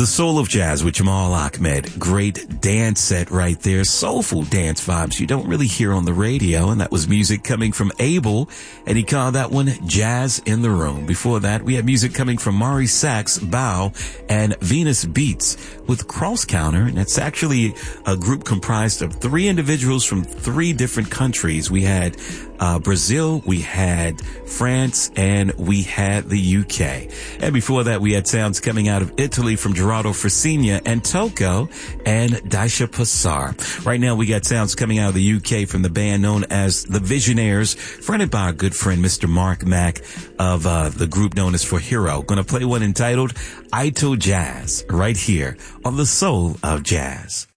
The Soul of Jazz with Jamal Ahmed. Great dance set right there. Soulful dance vibes you don't really hear on the radio. And that was music coming from Abel. And he called that one Jazz in the Room. Before that, we had music coming from Mari Sachs, Bow, and Venus Beats with Cross Counter. And it's actually a group comprised of 3 individuals from 3 different countries. We had Brazil, we had France, and we had the UK. And before that, we had sounds coming out of Italy from Gerardo Frassigna and Toko and Daisha Passar. Right now, we got sounds coming out of the UK from the band known as The Visionaires, fronted by our good friend Mr. Mark Mack of the group known as For Hero. Gonna play one entitled Ito Jazz right here on The Soul of Jazz.